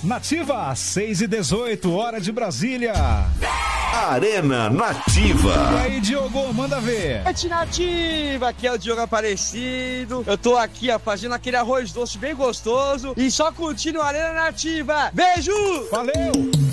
Nativa, 6h18, hora de Brasília. Arena Nativa. E aí, Diogo, manda ver. Nativa, aqui é o Diogo Aparecido. Eu tô aqui, ó, fazendo aquele arroz doce bem gostoso e só curtindo a Arena Nativa. Beijo! Valeu!